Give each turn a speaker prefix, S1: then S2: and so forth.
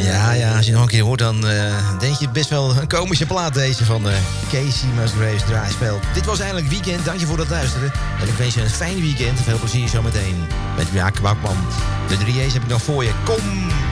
S1: Ja, als je nog een keer hoort, dan denk je best wel een komische plaat deze van Casey Musgraves Draaispeelt. Dit was eindelijk Weekend, dank je voor het luisteren. En ik wens je een fijn weekend, veel plezier zometeen met Jaak Kwakman. De 3J's heb ik nog voor je, kom!